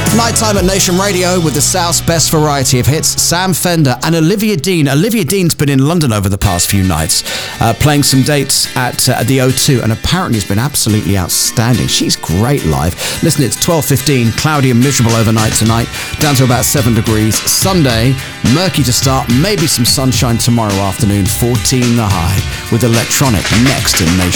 Nighttime at Nation Radio with the South's best variety of hits. Sam Fender and Olivia Dean. Olivia Dean's been in London over the past few nights, playing some dates at the O2, and apparently has been absolutely outstanding. She's great live. Listen, it's 12:15, cloudy and miserable overnight tonight, down to about 7 degrees. Sunday, murky to start, maybe some sunshine tomorrow afternoon, 14 the high, with electronic next in Nation.